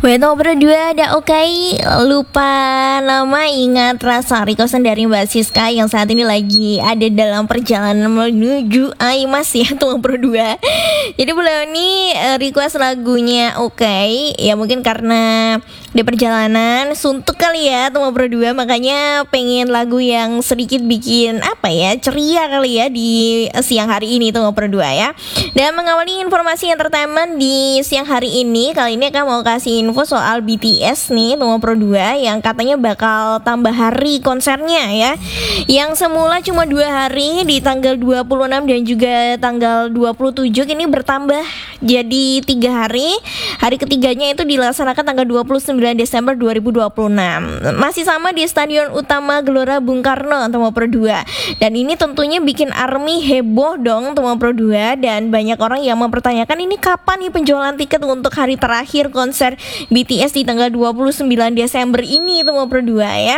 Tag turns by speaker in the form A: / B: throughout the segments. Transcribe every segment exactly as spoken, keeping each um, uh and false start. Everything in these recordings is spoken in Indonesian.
A: Weto berdua ada oke, lupa nama ingat rasa requestan dari Mbak Siska yang saat ini lagi ada dalam perjalanan menuju Aimas ya tuh berdua. Jadi bulan ini request lagunya oke, ya mungkin karena di perjalanan suntuk kali ya tuh berdua, makanya pengen lagu yang sedikit bikin apa ya ceria kali ya di siang hari ini tuh berdua ya. Dan mengawali informasi entertainment di siang hari ini, kali ini akan mau kasih info soal B T S nih Tunggu Pro dua yang katanya bakal tambah hari konsernya ya. Yang semula cuma dua hari di tanggal dua puluh enam dan juga tanggal dua puluh tujuh, kini bertambah jadi tiga hari. Hari ketiganya itu dilaksanakan tanggal dua puluh sembilan Desember dua ribu dua puluh enam. Masih sama di Stadion Utama Gelora Bung Karno Tunggu Pro dua. Dan ini tentunya bikin ARMY heboh dong Tunggu Pro dua, dan banyak orang yang mempertanyakan ini kapan nih penjualan tiket untuk hari terakhir konser B T S di tanggal dua puluh sembilan Desember ini Tunggu Pro dua ya.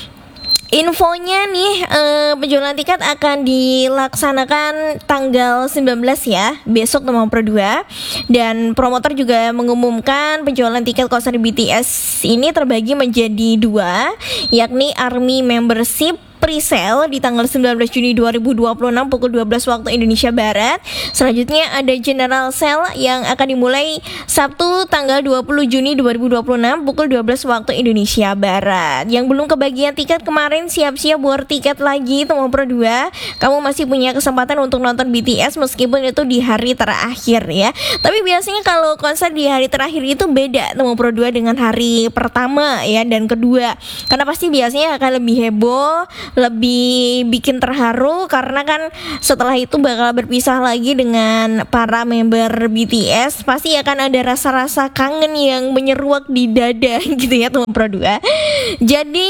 A: Infonya nih, eh, penjualan tiket akan dilaksanakan tanggal sembilan belas ya, besok Tunggu Pro dua. Dan promotor juga mengumumkan penjualan tiket konser B T S ini terbagi menjadi dua, yakni ARMY Membership pre-sale di tanggal sembilan belas Juni dua ribu dua puluh enam pukul dua belas waktu Indonesia Barat. Selanjutnya ada General Sale yang akan dimulai Sabtu tanggal dua puluh Juni dua ribu dua puluh enam pukul dua belas waktu Indonesia Barat. Yang belum kebagian tiket kemarin, siap-siap war tiket lagi Tunggu Pro dua. Kamu masih punya kesempatan untuk nonton B T S meskipun itu di hari terakhir ya. Tapi biasanya kalau konser di hari terakhir itu beda Tunggu Pro dua dengan hari pertama ya dan kedua. Karena pasti biasanya akan lebih heboh, lebih bikin terharu, karena kan setelah itu bakal berpisah lagi dengan para member B T S. Pasti akan ada rasa-rasa kangen yang menyeruak di dada gitu ya Tunggu Pro dua. Jadi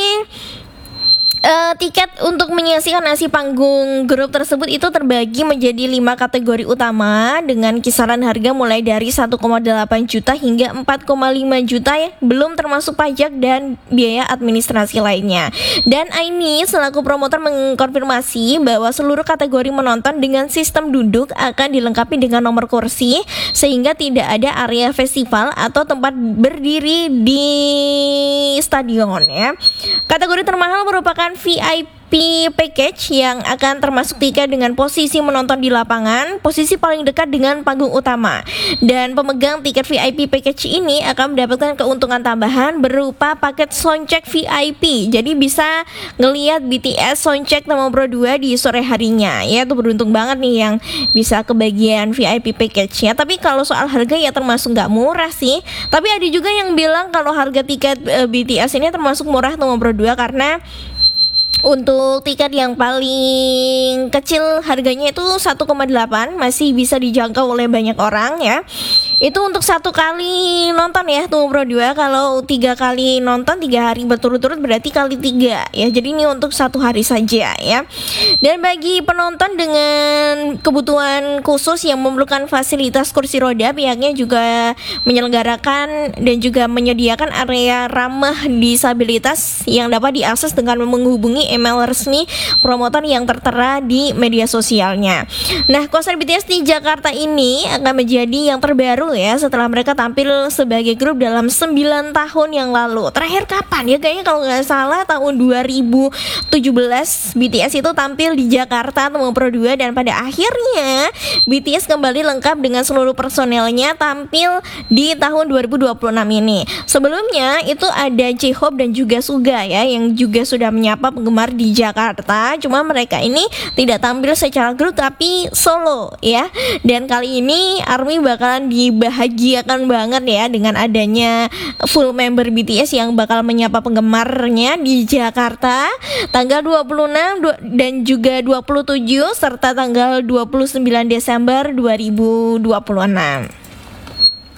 A: Uh, tiket untuk menyaksikan nasi panggung grup tersebut itu terbagi menjadi lima kategori utama dengan kisaran harga mulai dari satu koma delapan juta hingga empat koma lima juta ya, belum termasuk pajak dan biaya administrasi lainnya. Dan Aini selaku promotor mengkonfirmasi bahwa seluruh kategori menonton dengan sistem duduk akan dilengkapi dengan nomor kursi sehingga tidak ada area festival atau tempat berdiri di stadion ya. Kategori termahal merupakan V I P package yang akan termasuk tiket dengan posisi menonton di lapangan, posisi paling dekat dengan panggung utama. Dan pemegang tiket V I P package ini akan mendapatkan keuntungan tambahan berupa paket soundcheck V I P. Jadi bisa ngelihat B T S soundcheck Tunggu Pro dua di sore harinya. Ya, itu beruntung banget nih yang bisa kebagian V I P package-nya. Tapi kalau soal harga ya termasuk nggak murah sih. Tapi ada juga yang bilang kalau harga tiket uh, B T S ini termasuk murah Tunggu Pro dua karena untuk tiket yang paling kecil harganya itu satu koma delapan, masih bisa dijangkau oleh banyak orang ya. Itu untuk satu kali nonton ya Tunggu Pro dua. Kalau tiga kali nonton tiga hari berturut-turut berarti kali tiga ya. Jadi ini untuk satu hari saja ya. Dan bagi penonton dengan kebutuhan khusus yang memerlukan fasilitas kursi roda, pihaknya juga menyelenggarakan dan juga menyediakan area ramah disabilitas yang dapat diakses dengan menghubungi email resmi promotor yang tertera di media sosialnya. Nah, konser B T S di Jakarta ini akan menjadi yang terbaru ya setelah mereka tampil sebagai grup dalam sembilan tahun yang lalu. Terakhir kapan ya? Kayaknya kalau nggak salah tahun dua ribu tujuh belas B T S itu tampil di Jakarta Tunggu Pro dua, dan pada akhirnya B T S kembali lengkap dengan seluruh personelnya tampil di tahun dua ribu dua puluh enam ini. Sebelumnya itu ada J-Hope dan juga Suga ya yang juga sudah menyapa penggemar di Jakarta. Cuma mereka ini tidak tampil secara grup tapi solo ya. Dan kali ini ARMY bakalan dibahagiakan banget ya dengan adanya full member B T S yang bakal menyapa penggemarnya di Jakarta tanggal dua puluh enam dan juga dua puluh tujuh serta tanggal dua puluh sembilan Desember dua ribu dua puluh enam.